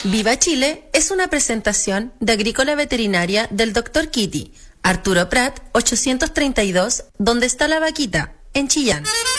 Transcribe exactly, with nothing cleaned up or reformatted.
Viva Chile es una presentación de Agrícola Veterinaria del doctor Kitty, Arturo Prat, ochocientos treinta y dos, donde está la vaquita, en Chillán.